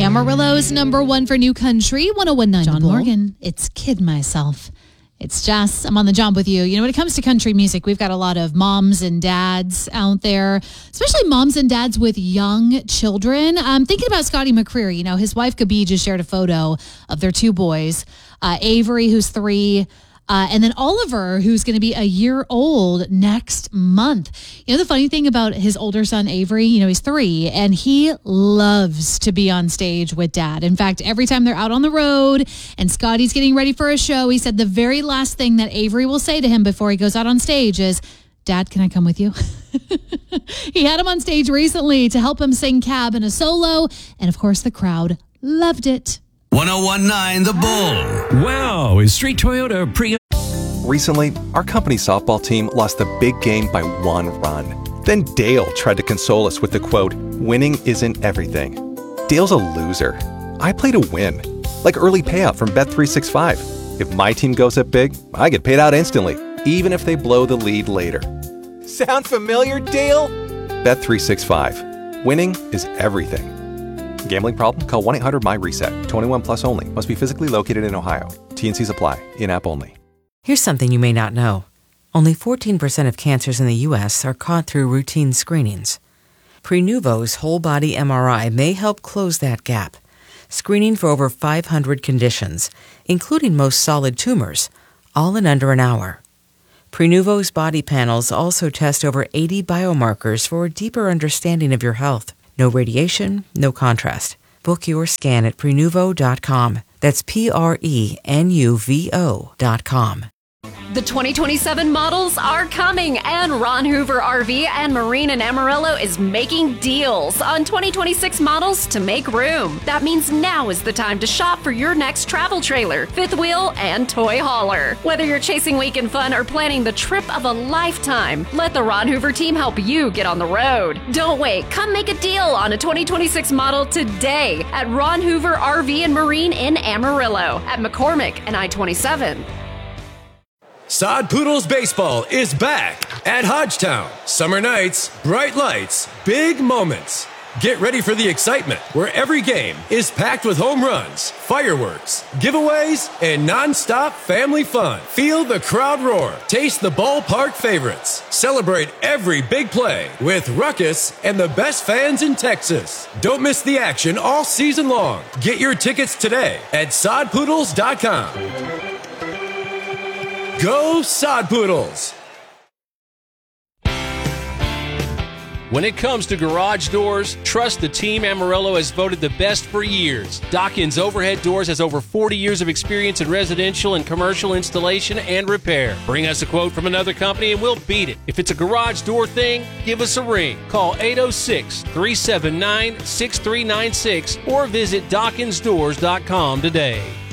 Amarillo's number one for new country, 101.9 John Morgan, it's Kid Myself. It's Jess. I'm on the job with you. You know, when it comes to country music, we've got a lot of moms and dads out there, especially moms and dads with young children. I'm thinking about Scotty McCreery. You know, his wife, Gabi, just shared a photo of their two boys, Avery, who's 3, and then Oliver, who's going to be a year old next month. You know, the funny thing about his older son, Avery, you know, he's 3, and he loves to be on stage with dad. In fact, every time they're out on the road and Scotty's getting ready for a show, he said the very last thing that Avery will say to him before he goes out on stage is, "Dad, can I come with you?" He had him on stage recently to help him sing Cab in a solo, and of course the crowd loved it. 101.9 The Bull. Wow, is Street Toyota Recently, our company softball team lost the big game by 1 run. Then Dale tried to console us with the quote, "Winning isn't everything." Dale's a loser. I play to win. Like early payout from Bet365. If my team goes up big, I get paid out instantly, even if they blow the lead later. Sound familiar, Dale? Bet365. Winning is everything. Gambling problem? Call 1-800-MY-RESET. 21 plus only. Must be physically located in Ohio. T&Cs apply. In-app only. Here's something you may not know. Only 14% of cancers in the U.S. are caught through routine screenings. Prenuvo's whole-body MRI may help close that gap, screening for over 500 conditions, including most solid tumors, all in under an hour. Prenuvo's body panels also test over 80 biomarkers for a deeper understanding of your health. No radiation, no contrast. Book your scan at Prenuvo.com. That's Prenuvo.com. The 2027 models are coming, and Ron Hoover RV and Marine in Amarillo is making deals on 2026 models to make room. That means now is the time to shop for your next travel trailer, fifth wheel, and toy hauler. Whether you're chasing weekend fun or planning the trip of a lifetime, let the Ron Hoover team help you get on the road. Don't wait. Come make a deal on a 2026 model today at Ron Hoover RV and Marine in Amarillo, at McCormick and I-27. Sod Poodles Baseball is back at Hodgetown. Summer nights, bright lights, big moments. Get ready for the excitement where every game is packed with home runs, fireworks, giveaways, and non-stop family fun. Feel the crowd roar. Taste the ballpark favorites. Celebrate every big play with Ruckus and the best fans in Texas. Don't miss the action all season long. Get your tickets today at sodpoodles.com. Go Sod Poodles! When it comes to garage doors, trust the team Amarillo has voted the best for years. Dawkins Overhead Doors has over 40 years of experience in residential and commercial installation and repair. Bring us a quote from another company and we'll beat it. If it's a garage door thing, give us a ring. Call 806-379-6396 or visit DawkinsDoors.com today.